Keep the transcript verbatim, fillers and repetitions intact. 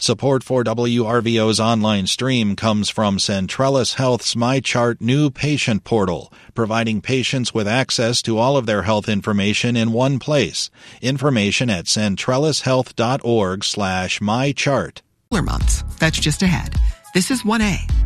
Support for W R V O's online stream comes from Centrellis Health's MyChart new patient portal, providing patients with access to all of their health information in one place. Information at centrellishealth.org slash mychart. Months. That's just ahead. This is one A.